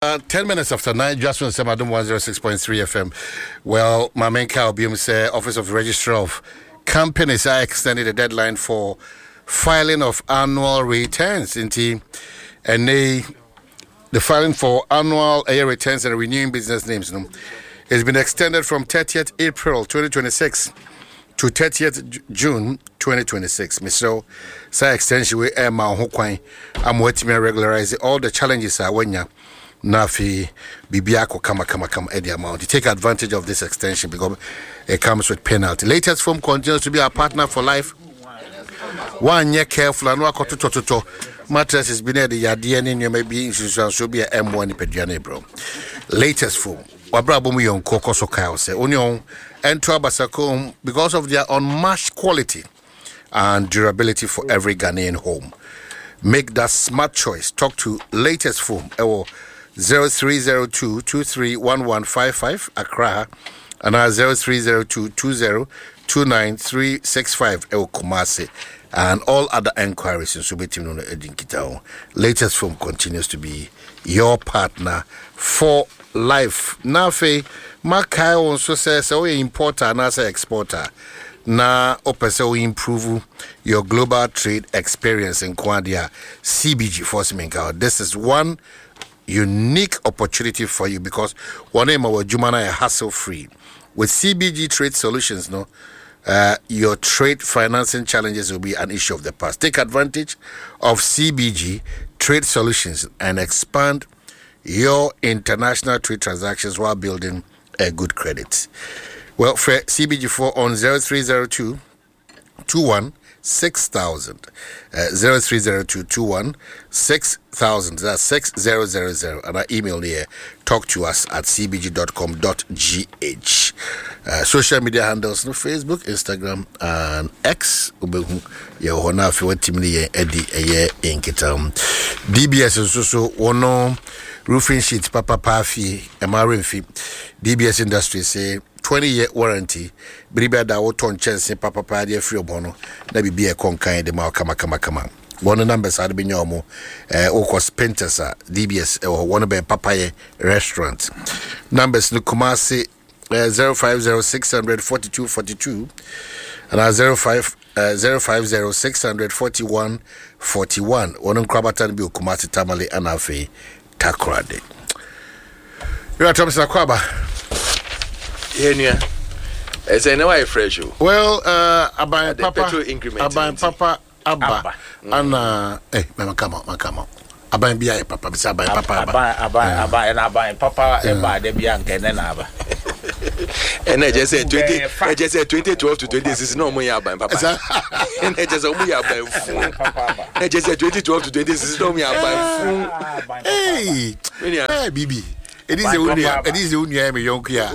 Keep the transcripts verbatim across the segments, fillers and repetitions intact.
uh, ten minutes after nine, just on Samadum one oh six point three F M. Well, my main cow, B M C, Office of the Registrar of Companies, I extended the deadline for filing of annual returns. Into, and they, the filing for annual uh, returns and renewing business names, you know, has been extended from thirtieth April twenty twenty-six to thirtieth June twenty twenty-six. Mister Sa extension we air my hokwan. I'm waiting to regularize all the challenges are when ya nafi bibiako kama kama kama edi amount. You take advantage of this extension because it comes with penalty. Latest Form continues to be our partner for life. One year careful and wako to to to mattress is been the yadi and you may be insurance should be a M one pediane bro. Latest Form. Wabrabomu yon koko so kaya se union enter Basako because of their unmatched quality and durability for every Ghanaian home. Make that smart choice. Talk to Latest Foam or zero three zero two two three one one five five Accra and our zero three zero two two zero two nine three six five El Kumasi and all other enquiries in Subitim no Edinkitao. Latest Foam continues to be your partner for life. Nafe Makai also says so importer and as exporter. Na opese we improve your global trade experience in Kwandia C B G Force Minka. This is one unique opportunity for you because one name our Jumana is hassle free. With C B G Trade Solutions, no, uh, your trade financing challenges will be an issue of the past. Take advantage of C B G Trade Solutions and expand your international trade transactions while building a good credit. Well, for C B G four on zero three zero two two one six thousand, uh, zero three zero two two one six thousand, that's six thousand, and our email here, talk to us at c b g dot com dot g h. Uh, social media handles, no, Facebook, Instagram, and X. D B S is also one roofing sheets, Papa Pafi, Amarin fee. D B S Industries say twenty year warranty. Briba da woton chance Papa Padia free bono. Na be a conkai de ma kama kama kama. One numbers had been yomo, uh, Okos Pentasa, D B S, or one of the Papaya restaurant. Numbers no Kumasi zero five zero six hundred forty two forty two and our zero five zero five zero six hundred forty one forty one. One on Krabatan Bill Kumasi Tamale and Afe Takrade. You are Thomas Akwaba. Yeah, as I know, I fresh you. Well, uh, Abba Papa, Abba Papa, Abba, and uh, eh, Mama, come on, come on. Abba and Bia, Papa, Abba, Papa, Abba, Abba, Abba, and Abba, and Papa, and Abba, the Bianca, and Abba. And I just said twenty. I just said twenty twelve to twenty. This is no more Abba and Papa. And I just only Abba. I just said twenty twelve to twenty. This is no more Abba. Hey, hey, Bibi. It is a unia. It is a unia. Me young kia.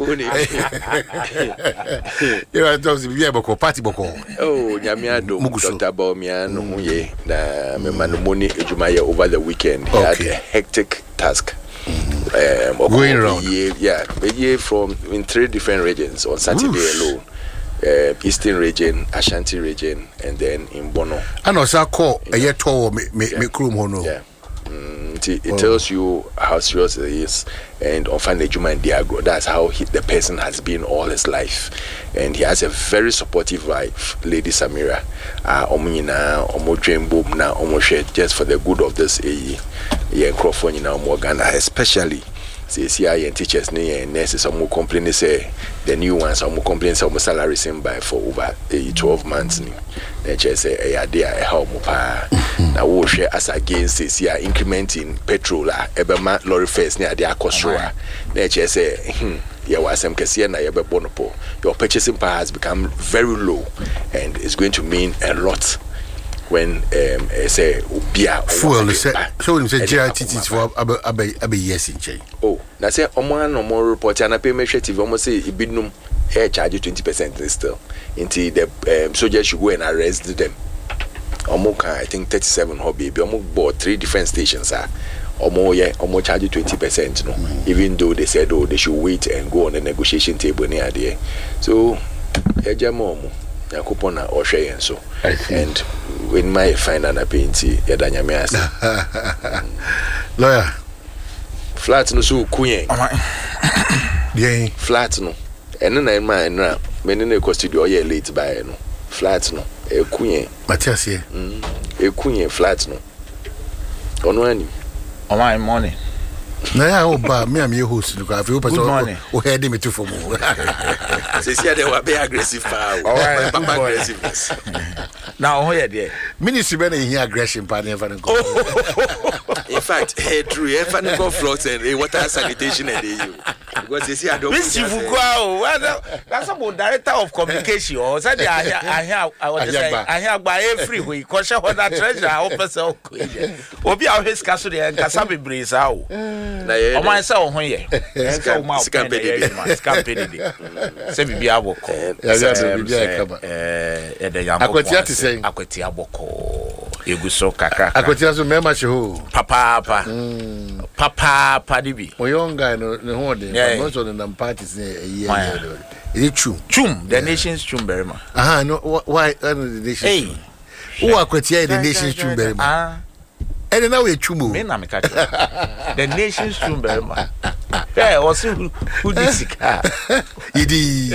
You are talking to me about party boko. Oh, Yamiado, Doctor Baumia, no muye. Na me manumoni ejumaya over the weekend. He had a hectic task. Um, Going around, yeah, yeah, from in three different regions on Saturday Oof. alone. Uh, Eastern region, Ashanti region, and then in Bono. And also call a year tour me me me crew hono. Yeah. Mm, it, it oh. tells you how serious it is, and on Fanejuma and Diago, that's how he, the person has been all his life, and he has a very supportive wife, Lady Samira. Uh, Omina, Omo Dreamboom na Omo share just for the good of this a yeah Crawford na Omo Ghana, especially. C C I and teachers and nurses some complain say the new ones some complain some salary seen by for over twelve months ni they just say eh dey help mo pa na wo share as against C C I incrementing petrol a ebema lorry fares ni ade akosro they just say hmm yeah wasem kese na yebe bonopo your purchasing power has become very low and it's going to mean a lot when um say bia fuel say so him say G I T T for abe abe abe yes in chain oh na say omo no more report na pay me T V omo say ibidnum air charge twenty percent still until the um, soldiers should go and arrest them omo can I think thirty-seven hobby be omo bought three different stations ah omo yeah omo charge twenty percent no mm-hmm. even though they said oh they should wait and go on the negotiation table near there so e jamo omo yakupona o hwe yen so and when my final appointee yada nyame ase lawyer flat no so kuyen yeah flat no eno na ma eno me ne ko studio ye late by no flat no e kuyen Matthias here mm e kuyen flat no ono ani on my morning na ya oba me am your host look I feel person o head me to for mo say see they were be aggressive power right papa aggressiveness now ho here there ministry be na here aggression pa never go in fact head through e fa no float and water sanitation and you because they see I don't Miss Fukwa well that's about director of communication or say they are here I was say I hear by every week cause she was that treasure officer obi a his castle dey nkasa bebre sa o na ye o man say o ho ye enso ma o can pay the can pay the say bibi aboko ya ya bibi akaba eh e de yam akwati ati say akwati aboko eguso kaka akwati aso me ma che ho papa papa papa papa dibi o young guy no ne ho de most of the parties a year is it true chum the nation's chum very much aha no why the nation hey who akwati the nation's chum very much ah and now we chum me na me catch the nation's chum very much yeah also who this car idi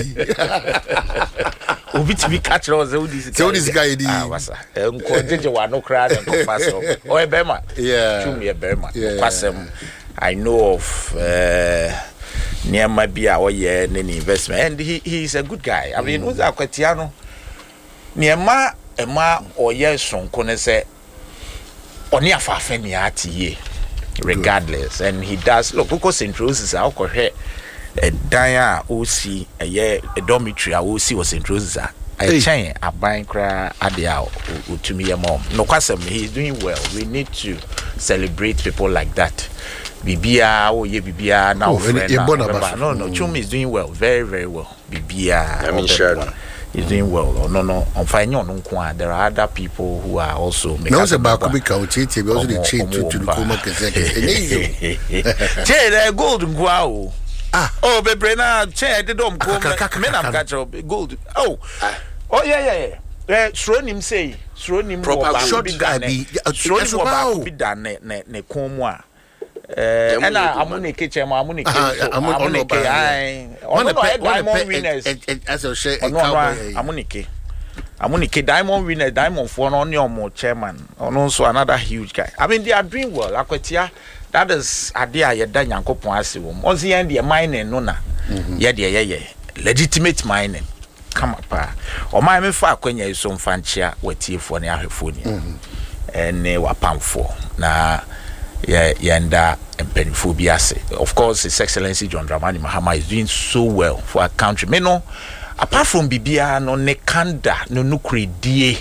obi to be catch us who this so this guy idi ah wasa enko jeje wa no crowd and pass o e be ma yeah chum ye be ma kwasem I know of uh near my be our year in investment and he he's a good guy. I mean, who's Akwatiano? Near ma a ma or yes, son can say on your family regardless, and he does look because introduces our head a dia O C a year a dormitory. I will see was introduces a chain a bank adia to me a mom. No question, he's doing well. We need to celebrate people like that. Bibia oh ye Bibia now friend no no Chum is doing well very very well Bibia I mean sure he's doing well oh, no no on fine no no there are other people who are also making no say back be ka ochete be also the change to to come kese che the gold nkwa o ah oh bebre na che de dom ko me na catch gold oh oh yeah yeah yeah eh sronim say sronim proper short guy be sronim ba bi da ne ne ne komo a eh and amune kitchen amune kitchen amune ke ai ono no diamond winners as o share amune ke amune ke diamond winners diamond for no omo chairman ono so another huge guy I mean they are doing well Akwatia that is ade a yeda Nyankopon ase wo mo ze yan de mining no na ye de ye ye legitimate mining come up o my me fa akwanya iso mfanchia watiefo ne ahwefo ni ene wapamfo na yeah yanda empenfo biase of course His Excellency John Dramani Mahama is doing so well for our country me no apart from bibia no ne kanda no nukredie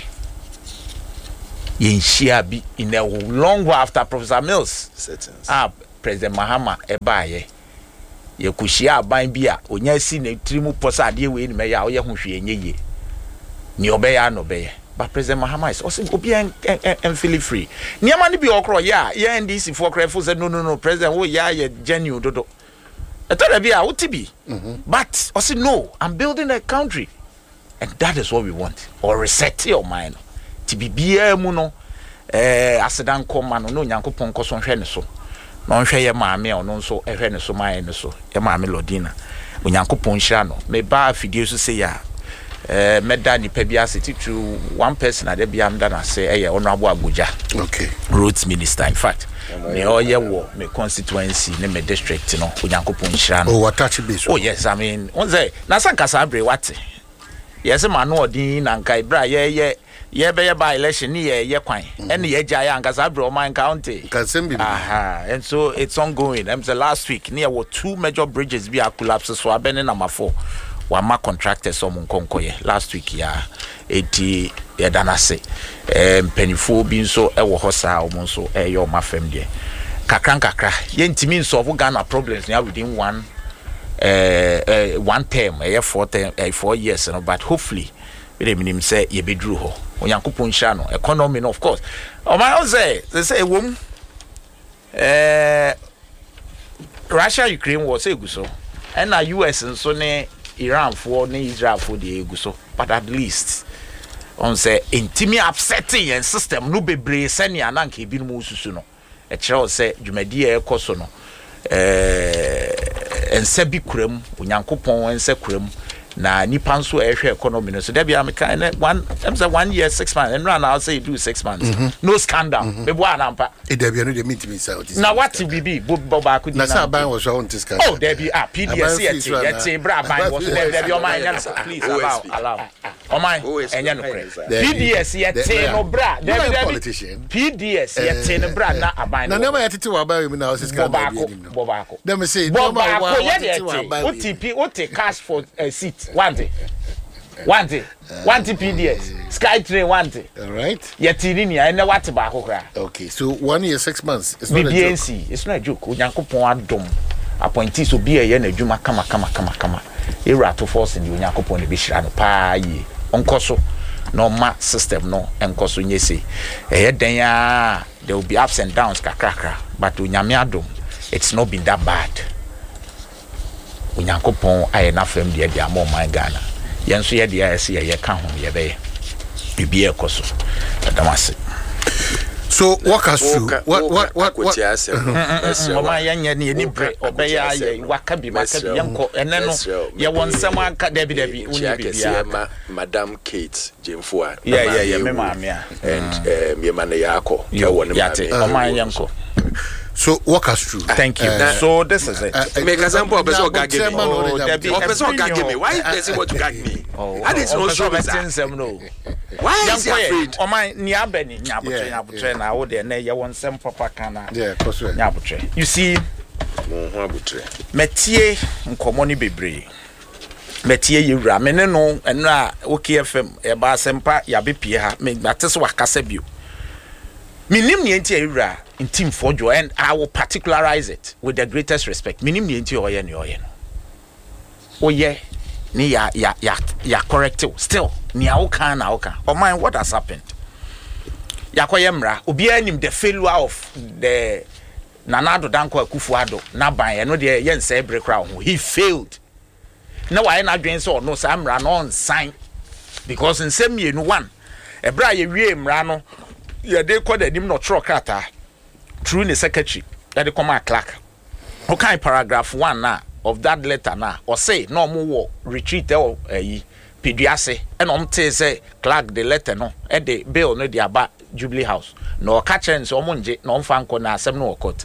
yenhia bi in a long while after Professor Mills settings ah President Mahama ebaye ye kushia aban bi a onya si na trimu posa ade we ni me ya wo ye ho hwe enye ni obeya no beye but President Mahama is also obi and feel free niama ni bi okro ya ya N D C for crefo said no no no President wo ya ye genuine dodo etore bi a utibi but also no I'm building a country and that is what we want or reset your mind to be bia mu no eh asedan koma no no Nyankopon koso hwe ne so no hwe ye maame o no so ehwe ne so maye ne so ye maame Lodina Nyankopon hira no me ba afidie so say ya eh meda ni pa bia seti to one person ade bia mda na say eh Honorable Abuja okay roads minister in fact me oye wo me constituency ne me district no Nyankopon hira no oh attach base oh yes I mean on say na sankasa abre wate yes ma no odin na nkai bra ye ye ye be ye by election ni ye ye kwan and ye gya ya nkasa abre o man county aha and so it's ongoing them the last week near were two major bridges be collapse so abene number four wama contractors some nkonkoye last week ya eighty ya danase eh penifo bi nso e wo hosa o nso e yo mafem de kakran kakra ye ntimi nso of Ghana problems now within one uh, uh one term eh four term eh four years no but hopefully we minim say ye bedru ho Onyankopon hia no economy no of course o my say they say wom eh Russia Ukraine war say guso and na U S nso ne Iran for ne Israel for the eguso but at least on say intimi upsetting and system no bebre senia na nke bi no mususu no e kire o say dwumadi e koso no eh ense bi kuram onyankopon ense kuram na nipa nso ehwe economy no so there be am kind one em say one year six months and run I'll say you do six months mm-hmm. no scandal be bo anampa e there be no dey meet me say na what bibi bo ba ku na say ban was on this scandal oh there be ah P D S yet yet bra ban was there be o man yan please allow allow o man enya no kre P D S yet no bra there be politician P D S yet no bra na aban na never yet to aban me na this scandal bo ba ko let me say bo ba ko yet o T P o take cash for a seat one day one day one T P D S Sky Train one day all right yetini ni ene what ba ko kra okay so one year six months it's not B B N C, a joke it's not a joke onyankopon adom appointees obi eye na adwuma kama kama kama kama era to force ni onyankopon ne be hira no pa yi onkoso no ma system no enkoso nyese eye den a there will be ups and downs kakrakra but onyame adom it's not been that bad onyankopon aye na fam de de amon man Ghana yenso ye de ayese ye ka ho ye be bibi ekoso adamase so walk us through what what what what mama yanya ni ni bre obeya ye waka bi maka bi yanko ene no ye wonsam aka dabi dabi uni bibia Madam Kate Jemfua yeah yeah yeah me ma me and me man yako ke woni ma mama yanko. So walk us through. Thank you. Uh, so this is it. Make example of person gag me. Oh, person gag me. Why does he want to gag me? I didn't know so no. Why is he afraid? Oh my niabeni nyabutre nyabutre na wo de na ye won sem papa kana. Yeah, cause nyabutre. You see, mo abutre. Metie nkomo ni bebre. Metie yewura me ne no eno a OK F M e ba sempa ya bepie ha. Me matese wakasa bio. Minim ni enti yewura in team for joy, and I will particularize it with the greatest respect. Minim ni enti oye ni oye no. Oye ni ya ya ya ya correct still ni awoka na awoka. Oh man, what has happened? Yakoye mra obi anim the failure of the Nanado Danko Akufo-Addo na ban ye no de ye nse break round. He failed. Na why na dwen so no sa mra no on sign because in same year no one ebra ye wie mra no ye de kọ the nim no tro kata through the secretary that the command clerk. Okay, paragraph one na of that letter na or say no more retreat or eh pediase and um te say clerk the letter no e the bill no the aba Jubilee House no catch and so monje no fanko na asem no court.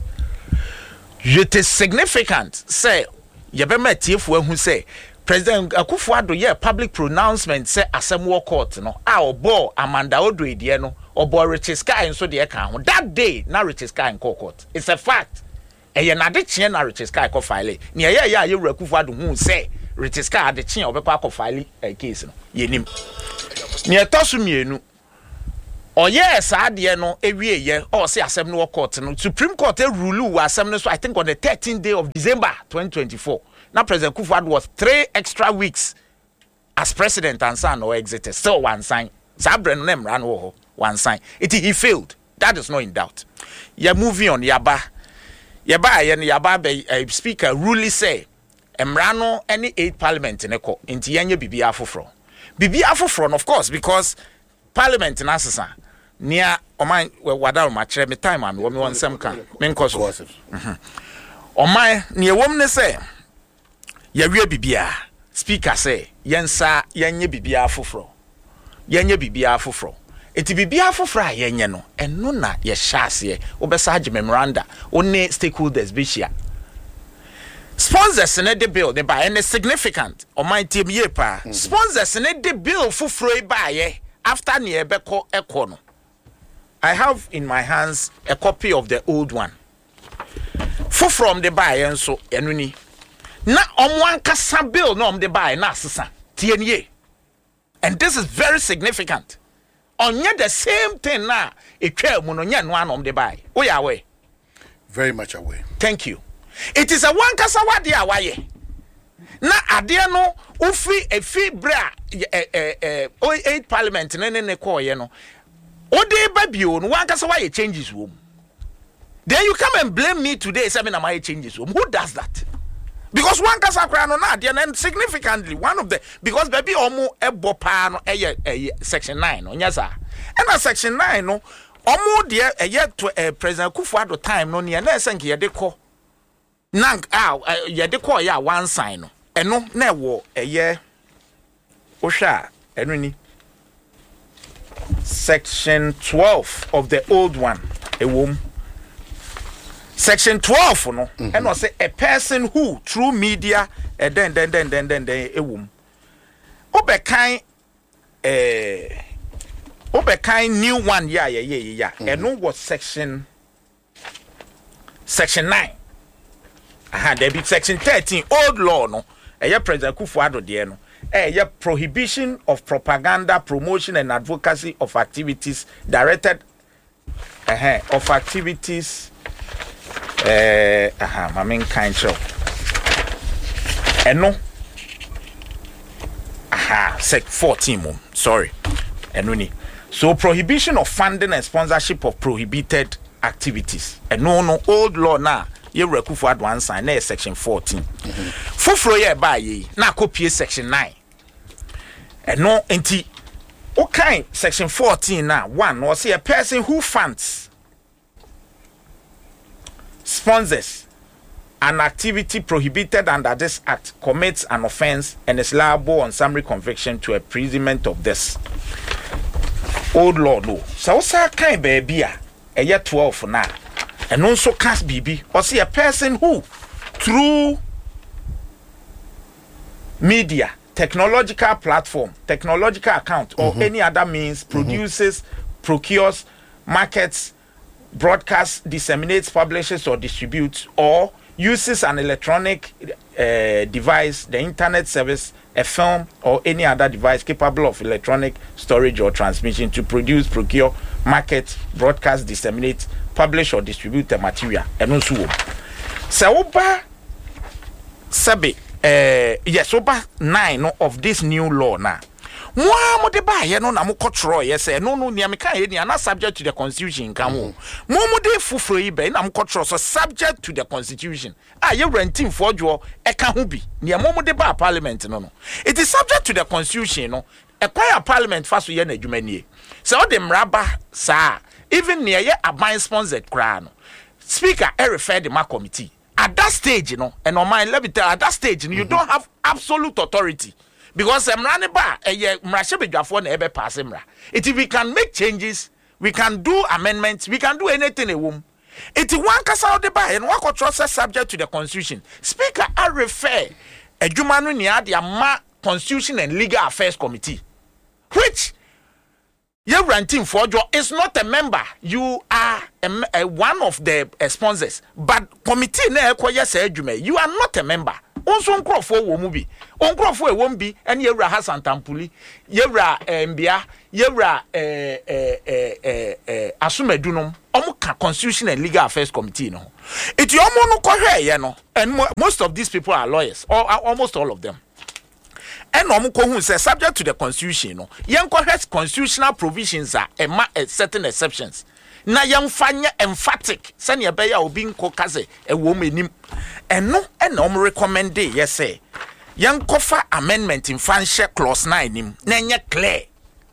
It is significant say ye be matiefo ahu say President Akufo-Addo yeah public pronouncement say asem wo court no a obo Amanda Odoi de no obo Richard Sky nso de ka ho that day na Richard Sky in court. It's a fact. E ye na de chie na Richard Sky ko file ne ye ye ya ye Akufo-Addo hu say Richard Sky de chie obekwa ko file a case no ye nim ne etosu mienu oye sa de no ewie ye o say asem no court no Supreme Court e rule wa asem no so I think on the thirteenth day of December twenty twenty-four. Now President Akufo-Addo was three extra weeks as president and son or exited. Still one sign. Sabren nem ran ho one sign. It he failed. That is not in doubt. You're moving on. Yaba. Yaba and Yaba be a speaker really say Emrano any eight parliament in eco into Yanya Bibi Afufro. Bibi Afufro, of course, because parliament in Assasa near o my wada ma chere me time am woman one some can. Men cause o my near woman say Yawie bibia speaker say yensa yenye bibia foforo yenye bibia foforo eti bibia foforo a yenye no eno na ye hyase obesa age memoranda one stakeholders be share sponsors in the bill they buy and significant on my team ye pa sponsors in the bill foforo e buy ye after ne ebeko ekọ no I have in my hands a copy of the old one foforo the buy enso eno ni na omwan kasa bill no om de buy na asesa tie nie and this is very significant onye the same thing na etwa mu no nya no anom de buy o ya we very much away. Thank you. It is a one kasa wade awaye na ade no ofi efi bra eh eh eh eight parliament ne ne ne call ye no o de ba bio no one kasa waye changes wo then you come and blame me today say me na my changes wo who does that? Because one kasakra no na and significantly one of the because baby omo ebo pa no eye section nine no nyasa and na section nine no omo de eye to President Akufo-Addo time no ne na senke ye de ko nang ah ye de call ya one sign no eno na wo eye wo hwa eno ni section twelve of the old one ewom section twelve no mm-hmm. and say a person who through media eh then then then then then ewom obekan eh obekan new one yeah yeah yeah yeah mm-hmm. and no was section section nine aha there be section thirteen old law no eh President Kufuor de no eh prohibition of propaganda, promotion and advocacy of activities directed uh, of activities eh uh, aha my main kind show eno aha sec fourteen mo sorry eno ni so prohibition of funding and sponsorship of prohibited activities eno no old law na ye Kufuor advance sign na section fourteen mm-hmm. fufuro ye ba ye na copy section nine eno enti okay section fourteen na one or say a person who funds, sponsors an activity prohibited under this act commits an offense and is liable on summary conviction to imprisonment of this old law no so say kind baby a eye twelve na and also cast bb or see a person who through media, technological platform, technological account or mm-hmm. any other means produces, mm-hmm. procures, markets, broadcasts, disseminates, publishes or distributes or uses an electronic uh, device, the internet service, a film or any other device capable of electronic storage or transmission to produce, procure, market, broadcast, disseminate, publish or distribute the material. And also, so oba sabi eh yes oba nine of this new law now. Mwa mo de ba ye no na mo control yes no no nia me kan ye nia na subject to the constitution kan wo mo mo de fufuro yi be na mo control so subject to the constitution ah ye renting for dwo e ka ho bi nia mo mo de ba parliament no no it is subject to the constitution no e kwa parliament fa so ye na adwuma nie so o de mraba sa even near ye aban sponsored kra no speaker e refer the ma committee at that stage you know and on my let me tell at that stage you, know, you mm-hmm. don't have absolute authority. Because emrane ba eye mrahye bedwafo na ebe pass emra. It we can make changes, we can do amendments, we can do anything a wom. It one kasa de ba and one control subject to the constitution. Speaker I refer adwuma no nia de ama Constitution and Legal Affairs Committee, which your ranting for your is not a member. You are a, a, one of the uh, sponsors, but committee na ekwoye say adwuma. You are not a member. Onso nkrofo wo mu bi onkrofo e wo mbi ene yewura Hassan Tampuli yewura mbia yewura eh eh eh eh asumedunum omo ka Constitution and Legal Affairs Committee no it yomo no kohwe ye no and most of these people are lawyers or almost all of them and omo ko hu say subject to the constitution no yen kohwe constitutional provisions are a certain exceptions na yamfanya emphatic sane ebe ya obi nko kaze e wo menim eno ena om recommend yes say yankofa amendment in fanshare clause nine nim na nye clear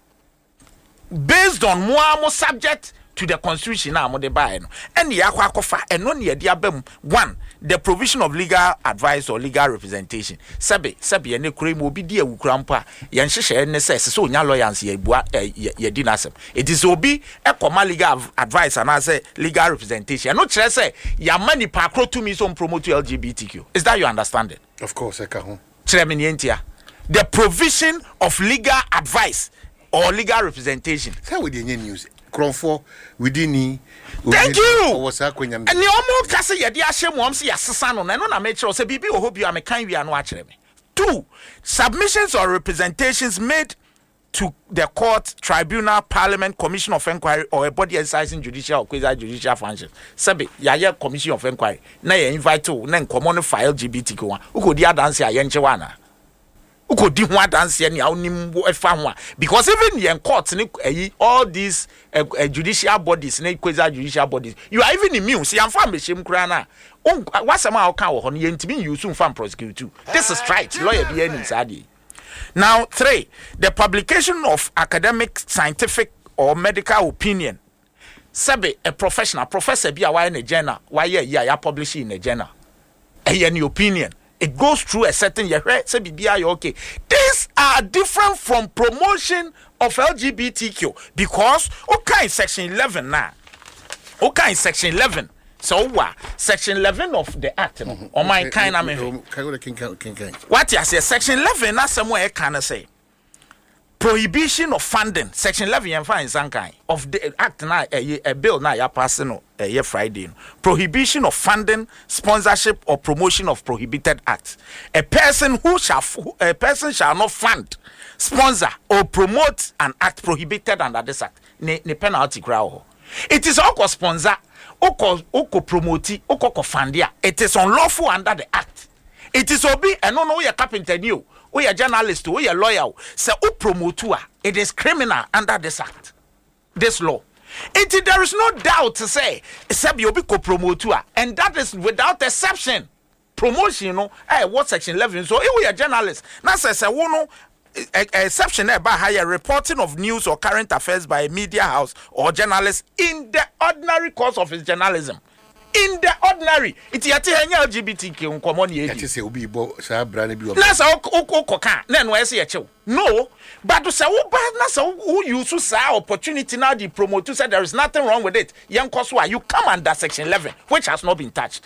based on more subject to the constitution na mo de buy no ene yakwa akofa eno ne yade abam one the provision of legal advice or legal representation sabe sabe ene kure mo obi di awukura mpa ye nhehye ne say se onya lawyers ye bua ye di nasem it is obi e koma legal advice and say legal representation no kire say ya mani pa akro to me so promote L G B T Q is that your understanding? Of course I can. Kire me ntia the provision of legal advice or legal representation say we dey news Crawford within ni. Thank you. And the omo kase ye di ahye mo am se yasesa no na no na me kire say bibi oho bia me kan wi ano a kire me. Two, submissions or representations made to the court, tribunal, parliament, commission of inquiry or a body exercising judicial or quasi judicial functions. Sabe ya ye commission of inquiry na ye invite to na nkomo file L G B T Q one. Uko di adanse aye nche wana. Uko di ho adanse ni awnim efa ho because even in court ni all these uh, uh, judicial bodies na quasi judicial bodies you are even immune see am fa mehim kra na wasama o kan wo ho no yentimi use mfa prosecute too. This is right lawyer be any sadi. Now three, the publication of academic, scientific or medical opinion sabe a professional professor be a why in a journal why yeah yeah publish in a journal any opinion. It goes through a certain year. Say B I okay. These are different from promotion of L G B T Q because okay, section eleven now. Okay, section eleven. So what? Section eleven of the act. Mm-hmm. Or my kind of me. What you say? Section eleven. That's somewhere can I say. Prohibition of funding. Section eleven and fine Zankai of the act now a, a bill now ya passing a year Friday. Prohibition of funding, sponsorship or promotion of prohibited acts. A person who shall a person shall not fund, sponsor or promote an act prohibited under this act. Ne, ne penalty crowd. It is also sponsor, oko oko promote, oko fundia. It is unlawful under the act. It is obi and no no we are carpenter new. We are journalist, we are lawyer. Say, who promote it is criminal under this act, this law. It there is no doubt to say, except you be co-promote, and that is without exception. Promotion, you know, hey, what section eleven? So, if we are journalists, now says, I won't exception about higher reporting of news or current affairs by a media house or journalist in the ordinary course of his journalism. In the ordinary, it's yet L G B T Q common ye. That is a ubi bo sa brand be. Let's okoka. Then where say a no, but to say who use sa opportunity now the promote to say there is nothing wrong with it. Young Koswa, you come under section eleven, which has not been touched.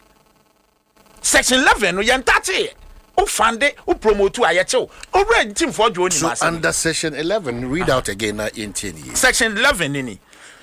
Section eleven, you touch it. Who fund it, who promote to Ayacho, who read team for Johnny. So under section eleven, read out again uh, in ten years. Section eleven, in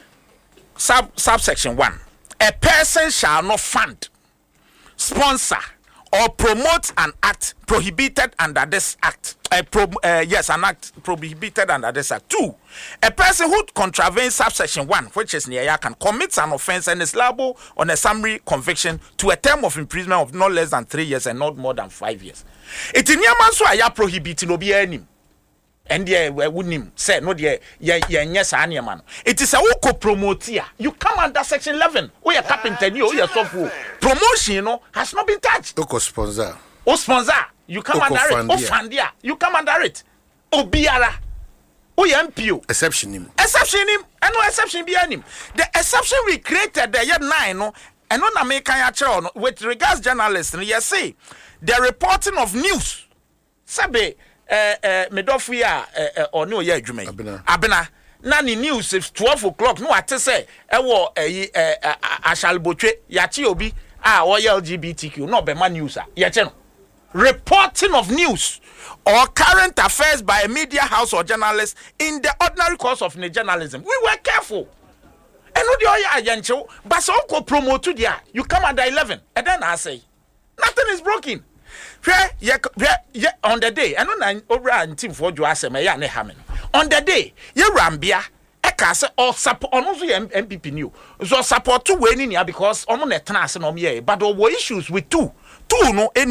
sub subsection one. A person shall not fund, sponsor, or promote an act prohibited under this act. Uh, pro, uh, yes, an act prohibited under this act. Two, a person who contravenes subsection one, which is near can commits an offense and is liable on a summary conviction to a term of imprisonment of not less than three years and not more than five years. It in Yamanso aya prohibited no be any. And yeah, we wouldn't say no, yeah, yeah, yes, I man. It is a woko promote here. You come under section eleven. We are carpenter, you, you are software. Promotion, you know, has not been touched. Oko sponsor. O sponsor, you come Oko under fandia. It. O fandia, you come under it. O biara. O M P O. Exception him. Exception him. And no exception behind him. The exception we created the year nine, no, and on American actual with regards journalists, you say the reporting of news. Sabe. Eh eh medofu ya eh ono ye adwuma abena abena na ni news if twelve o'clock no ate say e wo eh ashalbotwe ya chi obi ah wo L G B T Q no be ma news a ye che no reporting of news or current affairs by a media house or journalist in the ordinary course of journalism. We were careful. And no the oya ayancho but so ko promote to there you come under eleven and then I say nothing is broken. Where ye on the day, and on over and team for you as a mayor ne hamen. On the day, ye rambia, a case or support on also M P P new. So support two winning here because on the trans and on ye, but there were issues with two. Two no any